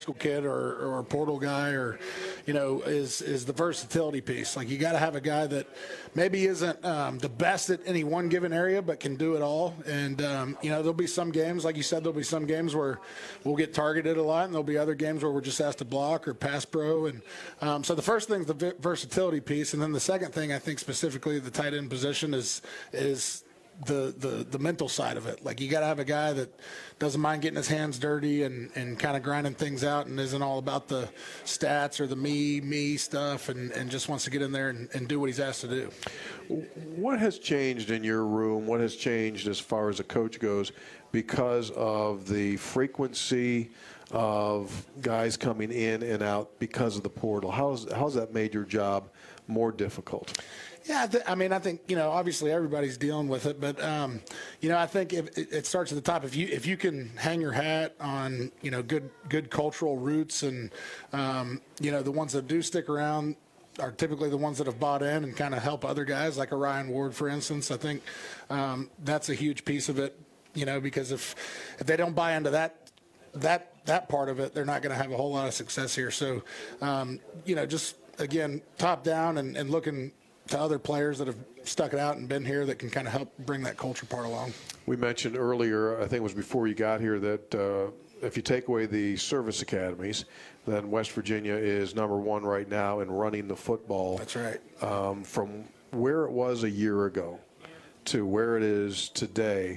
school kid or a portal guy is the versatility piece. Like, you got to have a guy that maybe isn't the best at any one given area, but can do it all. And, there'll be some games, like you said, there'll be some games where we'll get targeted a lot, and there'll be other games where we're just asked to block or pass pro. And so the first thing is the versatility piece. And then the second thing, I think specifically the tight end position is the mental side of it. Like, you got to have a guy that doesn't mind getting his hands dirty and kind of grinding things out and isn't all about the stats or the me stuff and just wants to get in there and do what he's asked to do. What has changed in your room? What has changed as far as a coach goes because of the frequency of guys coming in and out because of the portal? How's that made your job more difficult? Yeah, I think obviously everybody's dealing with it, but I think it starts at the top. If you can hang your hat on good cultural roots and the ones that do stick around are typically the ones that have bought in and kind of help other guys, like a Ryan Ward, for instance. I think that's a huge piece of it, because if they don't buy into that part of it, they're not going to have a whole lot of success here. So, just again, top down and looking to other players that have stuck it out and been here that can kind of help bring that culture part along. We mentioned earlier, I think it was before you got here, that if you take away the service academies, then West Virginia is number one right now in running the football. That's right. From where it was a year ago to where it is today,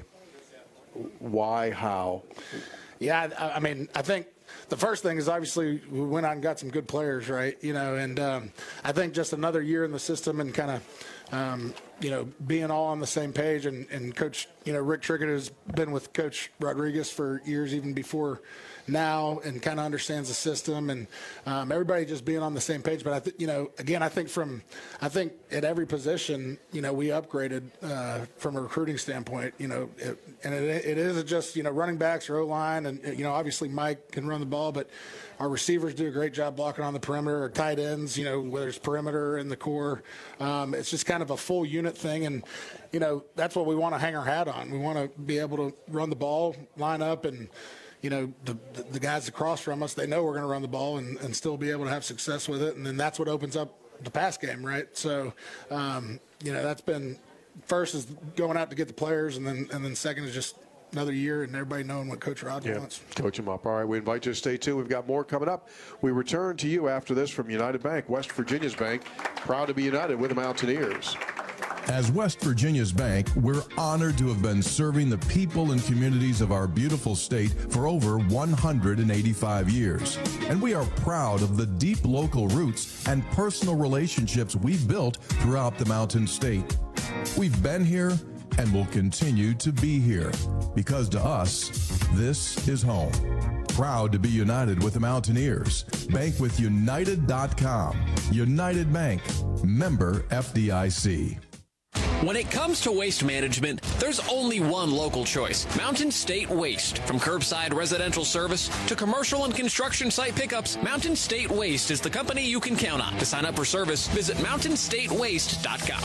why, how? Yeah, I think the first thing is obviously we went out and got some good players, right? And I think just another year in the system and kind of, being all on the same page and Coach, Rick Trickett has been with Coach Rodriguez for years, even before now, and kind of understands the system and everybody just being on the same page. But I think at every position, we upgraded from a recruiting standpoint, and it isn't just, running backs or O-line and, obviously Mike can run the ball, but our receivers do a great job blocking on the perimeter, or tight ends, whether it's perimeter in the core. It's just kind of a full unit thing. And, that's what we want to hang our hat on. We want to be able to run the ball, line up, and, the guys across from us, they know we're going to run the ball and still be able to have success with it. And then that's what opens up the pass game, right? So, that's been first is going out to get the players, and then second is just another year and everybody knowing what Coach Rod wants. Coach him up. All right, we invite you to stay tuned. We've got more coming up. We return to you after this from United Bank, West Virginia's bank, proud to be united with the Mountaineers. As West Virginia's bank, we're honored to have been serving the people and communities of our beautiful state for over 185 years. And we are proud of the deep local roots and personal relationships we've built throughout the Mountain State. We've been here and will continue to be here because to us, this is home. Proud to be united with the Mountaineers. Bank with United.com. United Bank. Member FDIC. When it comes to waste management, there's only one local choice: Mountain State Waste. From curbside residential service to commercial and construction site pickups, Mountain State Waste is the company you can count on. To sign up for service, visit mountainstatewaste.com.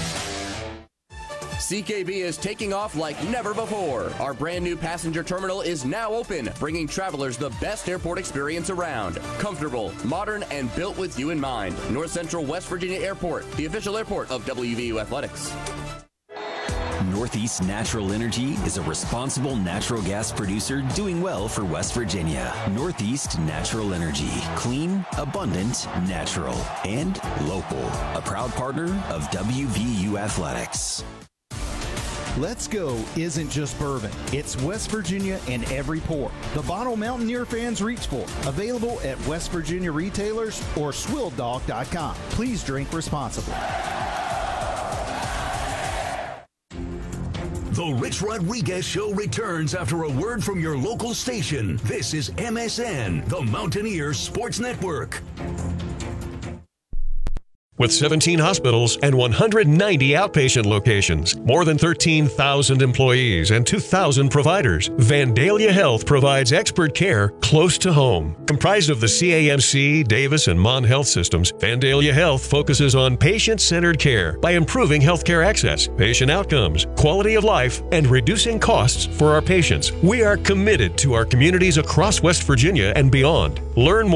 CKB is taking off like never before. Our brand new passenger terminal is now open, bringing travelers the best airport experience around. Comfortable, modern, and built with you in mind. North Central West Virginia Airport, the official airport of WVU Athletics. Northeast Natural Energy is a responsible natural gas producer doing well for West Virginia. Northeast Natural Energy. Clean, abundant, natural, and local. A proud partner of WVU Athletics. Let's Go isn't just bourbon. It's West Virginia in every port. The bottle Mountaineer fans reach for. Available at West Virginia retailers or SwilldDog.com. Please drink responsibly. The Rich Rodriguez Show returns after a word from your local station. This is MSN, the Mountaineers Sports Network. With 17 hospitals and 190 outpatient locations, more than 13,000 employees, and 2,000 providers, Vandalia Health provides expert care close to home. Comprised of the CAMC, Davis, and Mon Health systems, Vandalia Health focuses on patient-centered care by improving healthcare access, patient outcomes, quality of life, and reducing costs for our patients. We are committed to our communities across West Virginia and beyond. Learn more